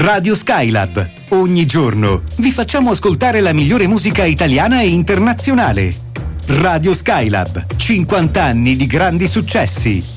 Radio Skylab. Ogni giorno vi facciamo ascoltare la migliore musica italiana e internazionale. Radio Skylab. 50 anni di grandi successi.